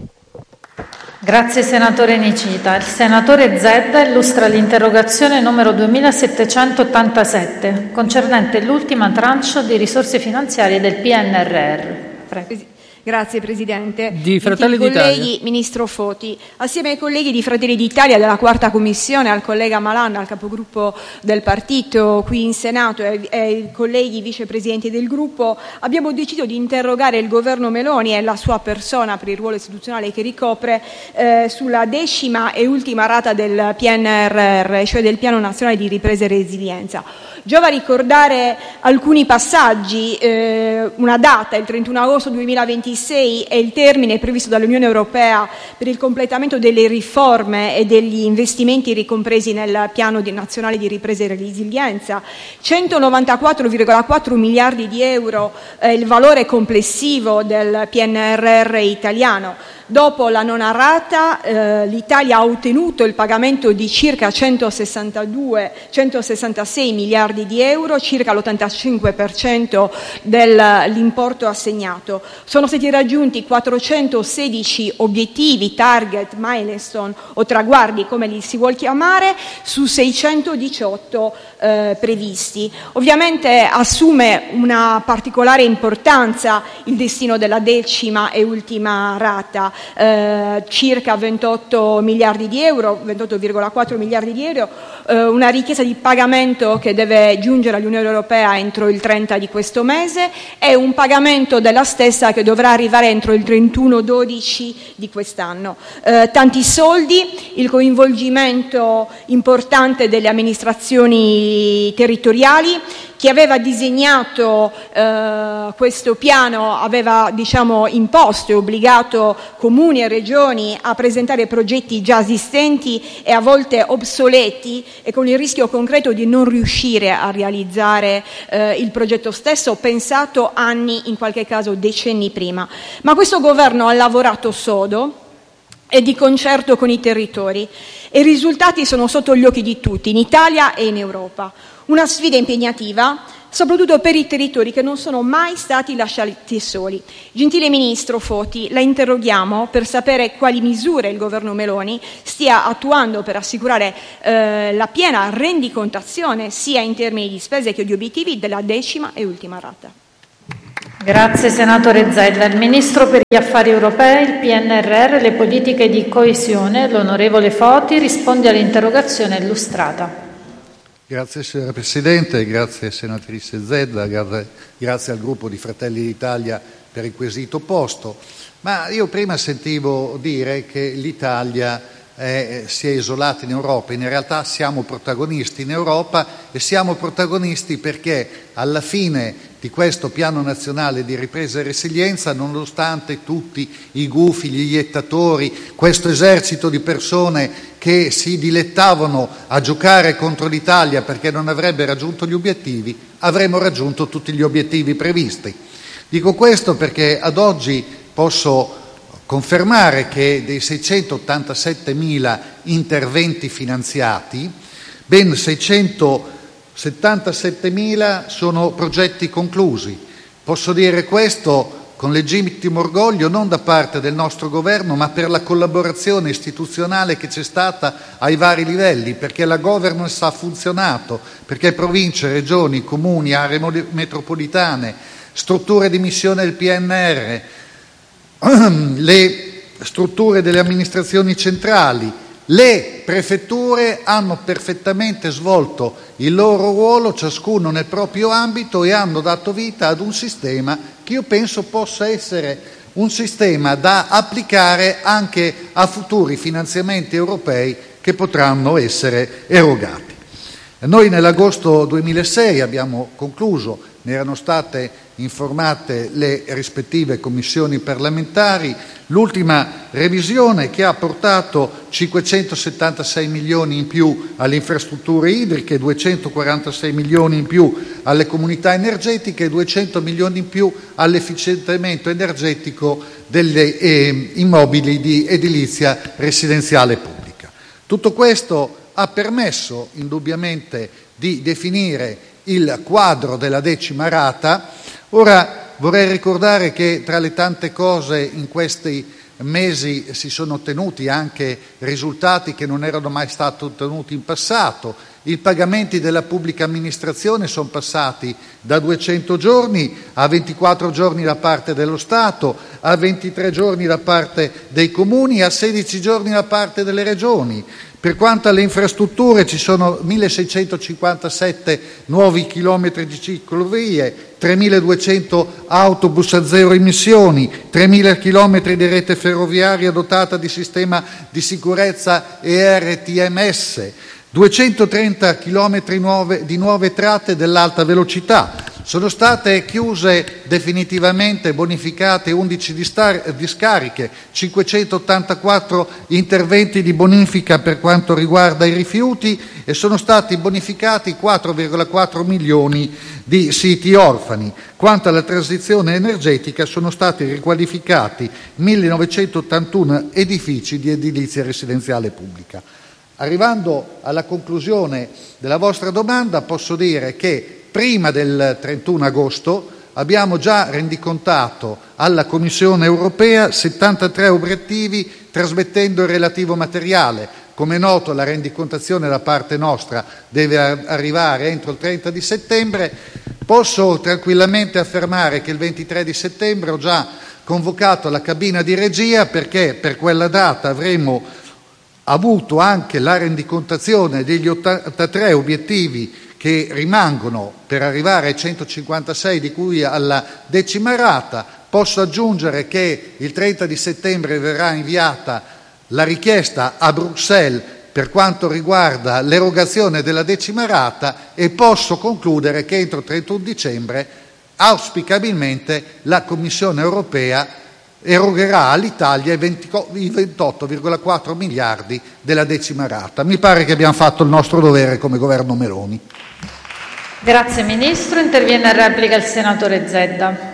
S6: Grazie senatore Nicita. Il senatore Zedda illustra l'interrogazione numero duemilasettecentottantasette concernente l'ultima tranche di risorse finanziarie del P N R R. Prego.
S12: Grazie Presidente.
S1: Di Fratelli
S12: colleghi,
S1: d'Italia.
S12: Ministro Foti, assieme ai colleghi di Fratelli d'Italia della quarta commissione, al collega Malan, al capogruppo del partito qui in Senato, e ai colleghi vicepresidenti del gruppo, abbiamo deciso di interrogare il governo Meloni e la sua persona, per il ruolo istituzionale che ricopre, eh, sulla decima e ultima rata del P N R R, cioè del Piano Nazionale di Ripresa e Resilienza. Giova ricordare alcuni passaggi, eh, una data, il trentuno agosto duemilaventisei, è il termine previsto dall'Unione Europea per il completamento delle riforme e degli investimenti ricompresi nel Piano di, Nazionale di Ripresa e Resilienza. centonovantaquattro virgola quattro miliardi di euro è il valore complessivo del P N R R italiano. Dopo la nona rata, eh, l'Italia ha ottenuto il pagamento di circa centosessantadue centosessantasei miliardi di euro, circa l'ottantacinque per cento dell'importo assegnato. Sono stati raggiunti quattrocentosedici obiettivi, target, milestone o traguardi, come li si vuol chiamare, su seicentodiciotto eh, previsti. Ovviamente assume una particolare importanza il destino della decima e ultima rata. Eh, circa ventotto miliardi di euro, ventotto virgola quattro miliardi di euro, eh, una richiesta di pagamento che deve giungere all'Unione Europea entro il trenta di questo mese e un pagamento della stessa che dovrà arrivare entro il trentuno dodici di quest'anno. Eh, tanti soldi, il coinvolgimento importante delle amministrazioni territoriali, chi aveva disegnato eh, questo piano aveva, diciamo, imposto e obbligato comuni e regioni a presentare progetti già esistenti e a volte obsoleti, e con il rischio concreto di non riuscire a realizzare eh, il progetto stesso, pensato anni, in qualche caso decenni prima. Ma questo governo ha lavorato sodo e di concerto con i territori, e i risultati sono sotto gli occhi di tutti, in Italia e in Europa. Una sfida impegnativa, soprattutto per i territori che non sono mai stati lasciati soli. Gentile Ministro Foti, la interroghiamo per sapere quali misure il governo Meloni stia attuando per assicurare eh, la piena rendicontazione, sia in termini di spese che di obiettivi, della decima e ultima rata.
S6: Grazie senatore Zedda. Il Ministro per gli Affari Europei, il P N R R e le politiche di coesione, l'onorevole Foti, risponde all'interrogazione illustrata.
S10: Grazie signora Presidente, grazie senatrice Zedda, grazie, grazie al gruppo di Fratelli d'Italia per il quesito posto. Ma io prima sentivo dire che l'Italia è, si è isolata in Europa. In realtà siamo protagonisti in Europa, e siamo protagonisti perché alla fine di questo piano nazionale di ripresa e resilienza, nonostante tutti i gufi, gli iettatori, questo esercito di persone che si dilettavano a giocare contro l'Italia perché non avrebbe raggiunto gli obiettivi, avremo raggiunto tutti gli obiettivi previsti. Dico questo perché ad oggi posso confermare che dei seicentottantasettemila interventi finanziati, ben seicentosettantasettemila sono progetti conclusi. Posso dire questo con legittimo orgoglio, non da parte del nostro governo, ma per la collaborazione istituzionale che c'è stata ai vari livelli, perché la governance ha funzionato, perché province, regioni, comuni, aree metropolitane, strutture di missione del P N R, le strutture delle amministrazioni centrali, le prefetture hanno perfettamente svolto il loro ruolo, ciascuno nel proprio ambito, e hanno dato vita ad un sistema che io penso possa essere un sistema da applicare anche a futuri finanziamenti europei che potranno essere erogati. Noi nell'agosto duemilasei abbiamo concluso, ne erano state informate le rispettive commissioni parlamentari, l'ultima revisione che ha portato cinquecentosettantasei milioni in più alle infrastrutture idriche, duecentoquarantasei milioni in più alle comunità energetiche e duecento milioni in più all'efficientamento energetico degli eh, immobili di edilizia residenziale pubblica. Tutto questo ha permesso indubbiamente di definire il quadro della decima rata. Ora vorrei ricordare che tra le tante cose in questi mesi si sono ottenuti anche risultati che non erano mai stati ottenuti in passato. I pagamenti della pubblica amministrazione sono passati da duecento giorni a ventiquattro giorni da parte dello Stato, a ventitré giorni da parte dei comuni, a sedici giorni da parte delle regioni. Per quanto alle infrastrutture, ci sono milleseicentocinquantasette nuovi chilometri di ciclovie, tremiladuecento autobus a zero emissioni, tremila chilometri di rete ferroviaria dotata di sistema di sicurezza E R T M S, duecentotrenta chilometri nuove, di nuove tratte dell'alta velocità. Sono state chiuse definitivamente, bonificate undici discariche, cinquecentottantaquattro interventi di bonifica per quanto riguarda i rifiuti, e sono stati bonificati quattro virgola quattro milioni di siti orfani. Quanto alla transizione energetica, sono stati riqualificati millenovecentottantuno edifici di edilizia residenziale pubblica. Arrivando alla conclusione della vostra domanda, posso dire che prima del trentuno agosto abbiamo già rendicontato alla Commissione europea settantatré obiettivi, trasmettendo il relativo materiale. Come è noto, la rendicontazione da parte nostra deve arrivare entro il trenta di settembre. Posso tranquillamente affermare che il ventitré di settembre ho già convocato la cabina di regia, perché per quella data avremo avuto anche la rendicontazione degli ottantatré obiettivi che rimangono per arrivare ai centocinquantasei di cui alla decima rata. Posso aggiungere che il trenta di settembre verrà inviata la richiesta a Bruxelles per quanto riguarda l'erogazione della decima rata, e posso concludere che entro il trentuno dicembre auspicabilmente la Commissione europea erogherà all'Italia i ventotto virgola quattro miliardi della decima rata. Mi pare che abbiamo fatto il nostro dovere come governo Meloni.
S6: Grazie Ministro. Interviene in replica il senatore Zedda.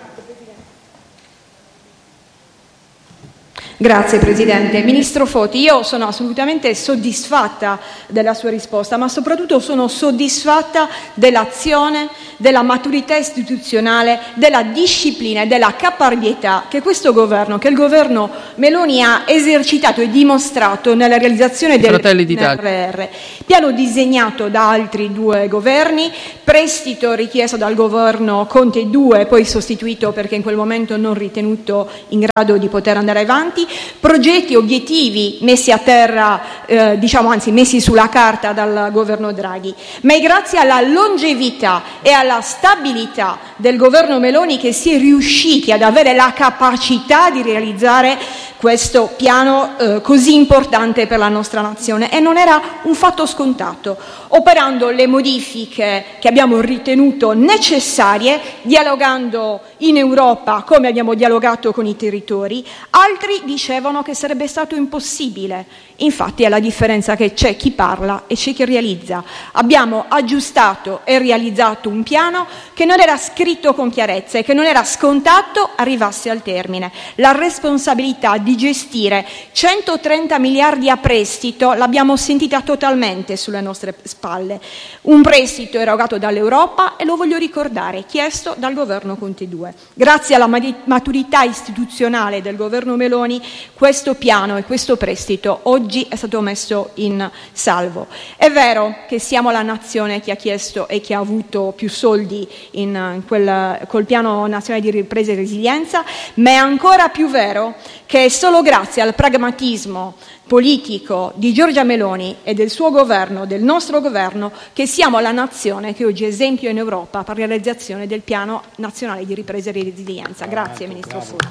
S12: Grazie Presidente. Ministro Foti, io sono assolutamente soddisfatta della sua risposta, ma soprattutto sono soddisfatta dell'azione, della maturità istituzionale, della disciplina e della caparbietà che questo governo, che il governo Meloni ha esercitato e dimostrato nella realizzazione del P N R R. Piano disegnato da altri due governi, prestito richiesto dal governo Conte due, poi sostituito perché in quel momento non ritenuto in grado di poter andare avanti, progetti, obiettivi messi a terra, eh, diciamo anzi messi sulla carta dal governo Draghi, ma è grazie alla longevità e alla stabilità del governo Meloni che si è riusciti ad avere la capacità di realizzare questo piano eh, così importante per la nostra nazione, e non era un fatto scontato, operando le modifiche che abbiamo ritenuto necessarie, dialogando in Europa come abbiamo dialogato con i territori. Altri dicevano che sarebbe stato impossibile, infatti è la differenza che c'è chi parla e c'è chi realizza. Abbiamo aggiustato e realizzato un piano che non era scritto con chiarezza e che non era scontato arrivasse al termine. La responsabilità di gestire centotrenta miliardi a prestito l'abbiamo sentita totalmente sulle nostre spalle. Un prestito erogato dall'Europa e, lo voglio ricordare, chiesto dal governo Conte due. Grazie alla maturità istituzionale del governo Meloni, questo piano e questo prestito oggi è stato messo in salvo. È vero che siamo la nazione che ha chiesto e che ha avuto più soldi in quel, col piano nazionale di ripresa e resilienza, ma è ancora più vero che è solo grazie al pragmatismo politico di Giorgia Meloni e del suo governo, del nostro governo, che siamo la nazione che oggi è esempio in Europa per la realizzazione del piano nazionale di ripresa e resilienza. Grazie Ministro Foti.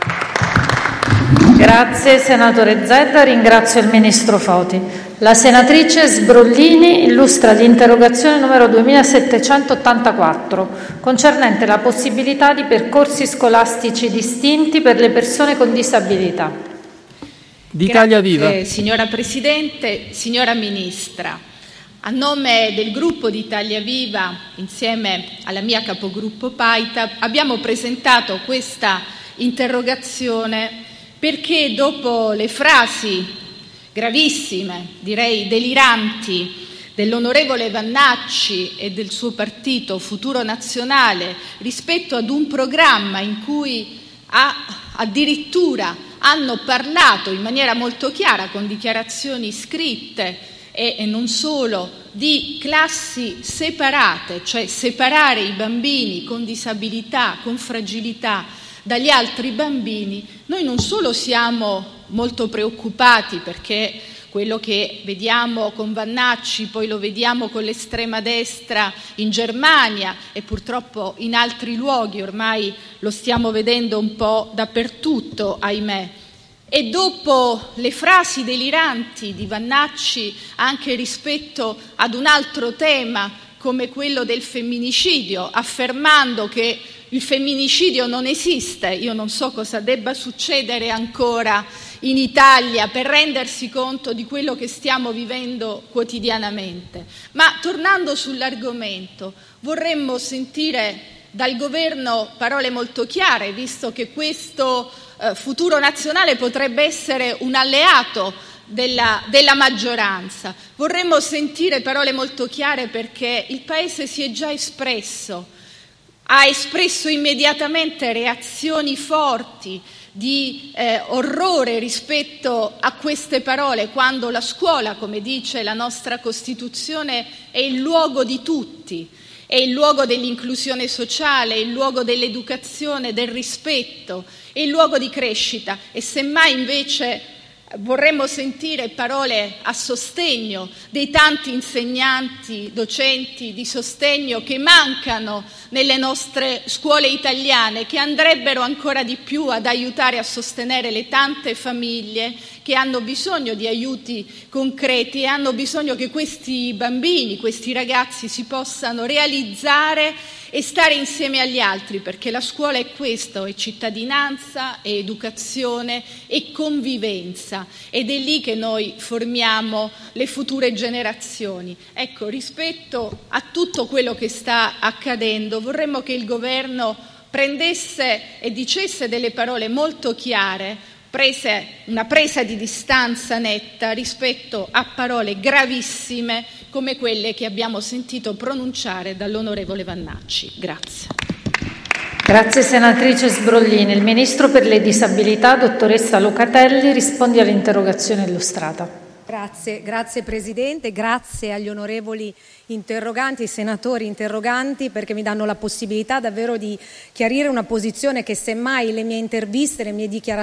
S6: Grazie senatore Zedda, ringrazio il Ministro Foti. La senatrice Sbrollini illustra l'interrogazione numero duemilasettecentottantaquattro, concernente la possibilità di percorsi scolastici distinti per le persone con disabilità.
S1: D'Italia Viva.
S13: Grazie, signora Presidente, signora Ministra. A nome del gruppo di Italia Viva, insieme alla mia capogruppo Paita, abbiamo presentato questa interrogazione perché dopo le frasi gravissime, direi deliranti, dell'onorevole Vannacci e del suo partito Futuro Nazionale rispetto ad un programma in cui ha addirittura hanno parlato in maniera molto chiara, con dichiarazioni scritte e, e non solo, di classi separate, cioè separare i bambini con disabilità, con fragilità dagli altri bambini, noi non solo siamo molto preoccupati perché quello che vediamo con Vannacci, poi lo vediamo con l'estrema destra in Germania e purtroppo in altri luoghi, ormai lo stiamo vedendo un po' dappertutto, ahimè. E dopo le frasi deliranti di Vannacci anche rispetto ad un altro tema come quello del femminicidio, affermando che il femminicidio non esiste, io non so cosa debba succedere ancora in Italia per rendersi conto di quello che stiamo vivendo quotidianamente. Ma tornando sull'argomento, vorremmo sentire dal governo parole molto chiare, visto che questo eh, futuro nazionale potrebbe essere un alleato della, della maggioranza. Vorremmo sentire parole molto chiare perché il Paese si è già espresso, ha espresso immediatamente reazioni forti di eh, orrore rispetto a queste parole, quando la scuola, come dice la nostra Costituzione, è il luogo di tutti, è il luogo dell'inclusione sociale, è il luogo dell'educazione, del rispetto, è il luogo di crescita, e semmai invece Vorremmo sentire parole a sostegno dei tanti insegnanti, docenti di sostegno che mancano nelle nostre scuole italiane, che andrebbero ancora di più ad aiutare a sostenere le tante famiglie che hanno bisogno di aiuti concreti e hanno bisogno che questi bambini, questi ragazzi si possano realizzare e stare insieme agli altri, perché la scuola è questo, è cittadinanza, è educazione, è convivenza, ed è lì che noi formiamo le future generazioni. Ecco, rispetto a tutto quello che sta accadendo, vorremmo che il governo prendesse e dicesse delle parole molto chiare, prese, una presa di distanza netta rispetto a parole gravissime come quelle che abbiamo sentito pronunciare dall'onorevole Vannacci. Grazie.
S6: Grazie senatrice Sbrollini. Il Ministro per le Disabilità, dottoressa Locatelli, risponde all'interrogazione illustrata.
S14: Grazie, grazie Presidente, grazie agli onorevoli interroganti, ai senatori interroganti, perché mi danno la possibilità davvero di chiarire una posizione che semmai le mie interviste, le mie dichiarazioni